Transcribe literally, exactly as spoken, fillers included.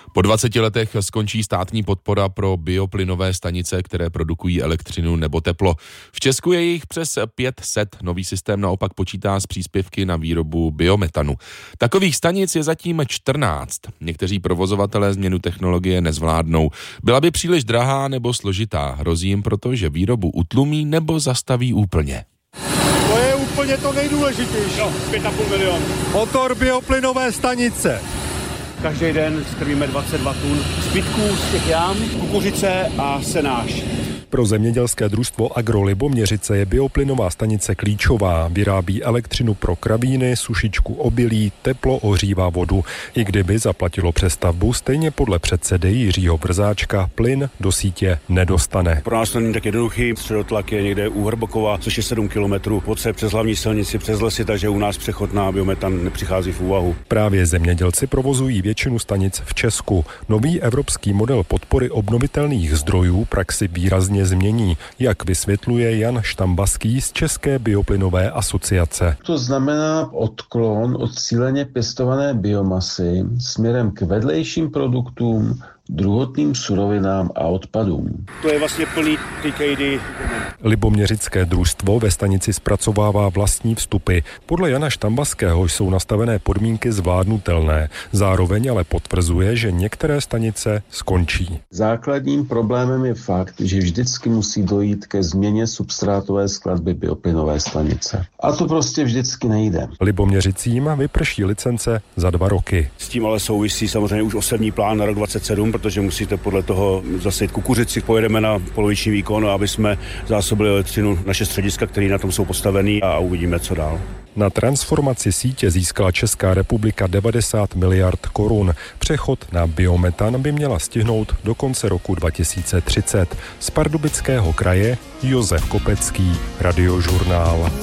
Po dvaceti letech skončí státní podpora pro bioplynové stanice, které produkují elektřinu nebo teplo. V Česku je jich přes pět set. Nový systém naopak počítá s příspěvky na výrobu biometanu. Takových stanic je zatím čtrnáct. Někteří provozovatelé změnu technologie nezvládnou. Byla by příliš drahá nebo složitá. Hrozí jim proto, že výrobu utlumí nebo zastaví úplně. To je úplně to nejdůležitější. Jo, pět a půl milionu. Motor bioplynové stanice. Každý den strvíme dvacet dva tun zbytků z těch jám, kukuřice a senáž. Pro zemědělské družstvo Agro Liboměřice je bioplynová stanice klíčová. Vyrábí elektřinu pro kravíny, sušičku obilí, teplo ohřívá vodu. I kdyby zaplatilo přestavbu, stejně podle předsedy Jiřího Vrzáčka plyn do sítě nedostane. Pro nás to není tak jednoduchý. Středotlak je někde u Hrbokova, což je sedm kilometrů. Poce přes hlavní silnici, přes lesy, takže u nás přechod na biometan nepřichází v úvahu. Právě zemědělci provozují většinu stanic v Česku. Nový evropský model podpory obnovitelných zdrojů praxi výrazně změní, jak vysvětluje Jan Štambaský z České bioplynové asociace. To znamená odklon od cíleně pěstované biomasy směrem k vedlejším produktům, druhotným surovinám a odpadům. To je vlastně plný T K D. Liboměřické družstvo ve stanici zpracovává vlastní vstupy. Podle Jana Štambaského jsou nastavené podmínky zvládnutelné. Zároveň ale potvrzuje, že některé stanice skončí. Základním problémem je fakt, že vždycky musí dojít ke změně substrátové skladby bioplynové stanice. A to prostě vždycky nejde. Liboměřicím vyprší licence za dva roky. S tím ale souvisí samozřejmě už osevní plán na rok dvacet sedm, protože musíte podle toho zasejt kukuřici. Pojedeme na poloviční výkon, aby jsme zásobili elektřinu naše střediska, které na tom jsou postavený, a uvidíme, co dál. Na transformaci sítě získala Česká republika devadesát miliard korun. Přechod na biometan by měla stihnout do konce roku dva tisíce třicet. Z Pardubického kraje Josef Kopecký, Radiožurnál.